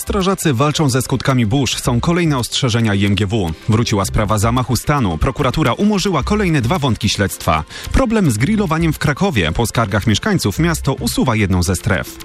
Strażacy walczą ze skutkami burz. Są kolejne ostrzeżenia IMGW. Wróciła sprawa zamachu stanu. Prokuratura umorzyła kolejne 2 wątki śledztwa. Problem z grillowaniem w Krakowie. Po skargach mieszkańców miasto usuwa jedną ze stref.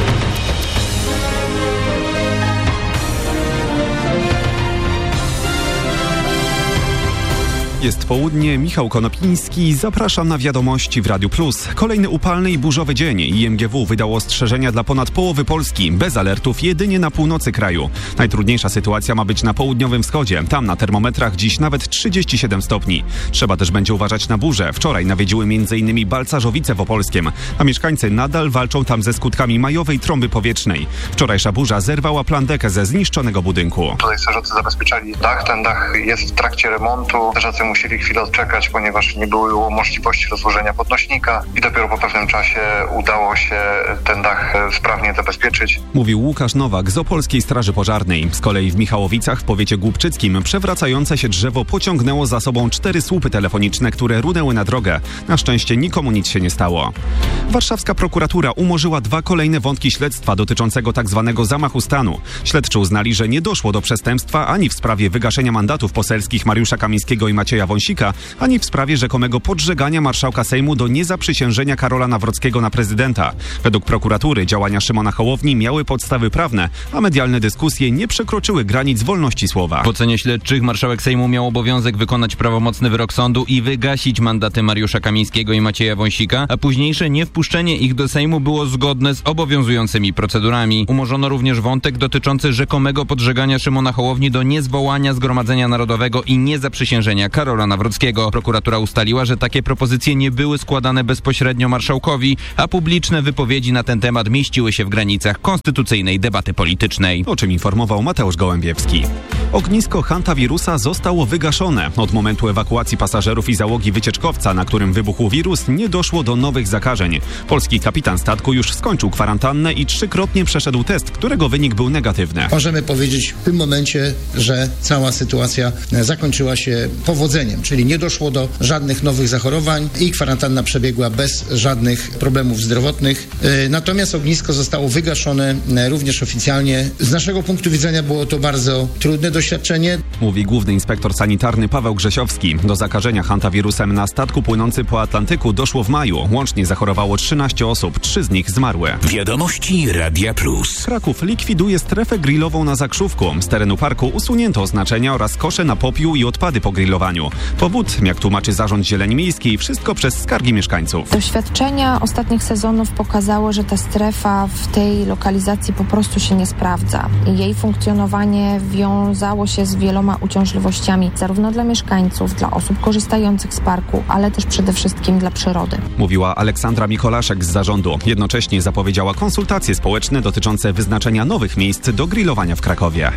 Jest południe, Michał Konopiński, zapraszam na wiadomości w Radiu Plus. Kolejny upalny i burzowy dzień. IMGW wydało ostrzeżenia dla ponad połowy Polski, bez alertów jedynie na północy kraju. Najtrudniejsza sytuacja ma być na południowym wschodzie. Tam na termometrach dziś nawet 37 stopni. Trzeba też będzie uważać na burze. Wczoraj nawiedziły m.in. Balcarzowice w Opolskiem, a mieszkańcy nadal walczą tam ze skutkami majowej trąby powietrznej. Wczorajsza burza zerwała plandekę ze zniszczonego budynku. Tutaj strażacy zabezpieczali dach. Ten dach jest w trakcie remontu. Strażacy musieli chwilę odczekać, ponieważ nie było możliwości rozłożenia podnośnika i dopiero po pewnym czasie udało się ten dach sprawnie zabezpieczyć. Mówił Łukasz Nowak z Opolskiej Straży Pożarnej. Z kolei w Michałowicach w powiecie głubczyckim przewracające się drzewo pociągnęło za sobą 4 słupy telefoniczne, które runęły na drogę. Na szczęście nikomu nic się nie stało. Warszawska prokuratura umorzyła 2 kolejne wątki śledztwa dotyczącego tzw. zamachu stanu. Śledczy uznali, że nie doszło do przestępstwa ani w sprawie wygaszenia mandatów poselskich Mariusza Kamińskiego i Macieja Wąsika, ani w sprawie rzekomego podżegania marszałka Sejmu do niezaprzysiężenia Karola Nawrockiego na prezydenta. Według prokuratury działania Szymona Hołowni miały podstawy prawne, a medialne dyskusje nie przekroczyły granic wolności słowa. W ocenie śledczych marszałek Sejmu miał obowiązek wykonać prawomocny wyrok sądu i wygasić mandaty Mariusza Kamińskiego i Macieja Wąsika, a późniejsze niewpuszczenie ich do Sejmu było zgodne z obowiązującymi procedurami. Umorzono również wątek dotyczący rzekomego podżegania Szymona Hołowni do niezwołania Zgromadzenia Narodowego i niezaprzysiężenia Karola Nawrockiego. Prokuratura ustaliła, że takie propozycje nie były składane bezpośrednio marszałkowi, a publiczne wypowiedzi na ten temat mieściły się w granicach konstytucyjnej debaty politycznej. O czym informował Mateusz Gołębiewski. Ognisko hantawirusa zostało wygaszone. Od momentu ewakuacji pasażerów i załogi wycieczkowca, na którym wybuchł wirus, nie doszło do nowych zakażeń. Polski kapitan statku już skończył kwarantannę i 3-krotnie przeszedł test, którego wynik był negatywny. Możemy powiedzieć w tym momencie, że cała sytuacja zakończyła się powodzeniem, czyli nie doszło do żadnych nowych zachorowań i kwarantanna przebiegła bez żadnych problemów zdrowotnych. Natomiast ognisko zostało wygaszone również oficjalnie. Z naszego punktu widzenia było to bardzo trudne doświadczenie. Mówi główny inspektor sanitarny Paweł Grzesiowski. Do zakażenia hantawirusem na statku płynącym po Atlantyku doszło w maju. Łącznie zachorowało 13 osób, 3 z nich zmarły. Wiadomości Radia Plus. Kraków likwiduje strefę grillową na Zakrzówku. Z terenu parku usunięto oznaczenia oraz kosze na popiół i odpady po grillowaniu. Powód, jak tłumaczy Zarząd Zieleni Miejskiej, wszystko przez skargi mieszkańców. Doświadczenia ostatnich sezonów pokazało, że ta strefa w tej lokalizacji po prostu się nie sprawdza. Jej funkcjonowanie wiązało się z wieloma uciążliwościami, zarówno dla mieszkańców, dla osób korzystających z parku, ale też przede wszystkim dla przyrody. Mówiła Aleksandra Mikolaszek z zarządu. Jednocześnie zapowiedziała konsultacje społeczne dotyczące wyznaczenia nowych miejsc do grillowania w Krakowie.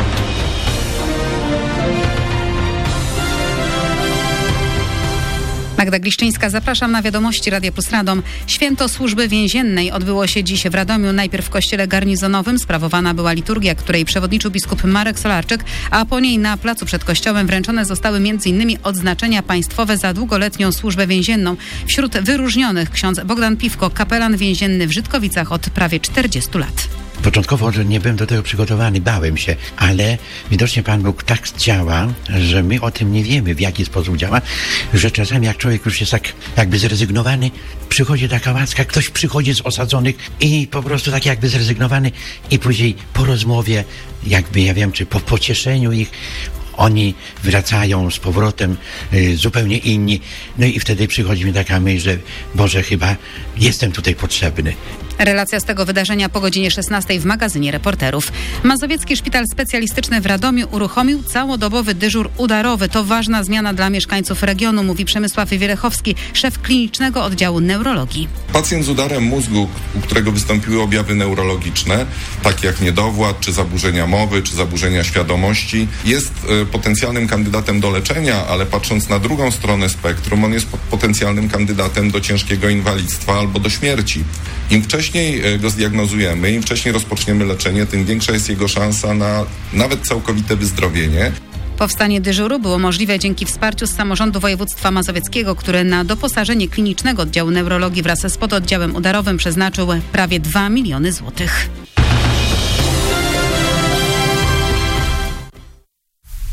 Magda Gliszczyńska, zapraszam na wiadomości Radia Plus Radom. Święto Służby Więziennej odbyło się dziś w Radomiu. Najpierw w kościele garnizonowym sprawowana była liturgia, której przewodniczył biskup Marek Solarczyk, a po niej na placu przed kościołem wręczone zostały m.in. odznaczenia państwowe za długoletnią służbę więzienną. Wśród wyróżnionych ksiądz Bogdan Piwko, kapelan więzienny w Żydkowicach od prawie 40 lat. Początkowo, że nie byłem do tego przygotowany, bałem się, ale widocznie Pan Bóg tak działa, że my o tym nie wiemy, w jaki sposób działa, że czasami jak człowiek już jest tak jakby zrezygnowany, przychodzi taka łaska, ktoś przychodzi z osadzonych i po prostu tak jakby zrezygnowany i później po rozmowie, jakby ja wiem, czy po pocieszeniu ich, oni wracają z powrotem zupełnie inni. No i wtedy przychodzi mi taka myśl, że Boże, chyba jestem tutaj potrzebny. Relacja z tego wydarzenia po godzinie 16 w magazynie Reporterów. Mazowiecki Szpital Specjalistyczny w Radomiu uruchomił całodobowy dyżur udarowy. To ważna zmiana dla mieszkańców regionu, mówi Przemysław Wielechowski, szef klinicznego oddziału neurologii. Pacjent z udarem mózgu, u którego wystąpiły objawy neurologiczne, takie jak niedowład, czy zaburzenia mowy, czy zaburzenia świadomości, jest potencjalnym kandydatem do leczenia, ale patrząc na drugą stronę spektrum, on jest potencjalnym kandydatem do ciężkiego inwalidztwa albo do śmierci. Im wcześniej go zdiagnozujemy, im wcześniej rozpoczniemy leczenie, tym większa jest jego szansa na nawet całkowite wyzdrowienie. Powstanie dyżuru było możliwe dzięki wsparciu z samorządu województwa mazowieckiego, który na doposażenie klinicznego oddziału neurologii wraz z pododdziałem udarowym przeznaczył prawie 2 miliony złotych.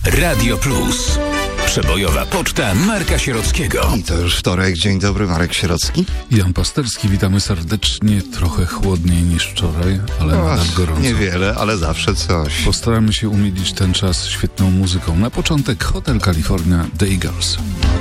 Radio Plus. Przebojowa poczta Marka Sierockiego. I to już wtorek. Dzień dobry, Marek Sierocki. Jan Pasterski, witamy serdecznie. Trochę chłodniej niż wczoraj, ale nadal gorąco. Niewiele, ale zawsze coś. Postaramy się umilić ten czas świetną muzyką. Na początek Hotel California, The Eagles.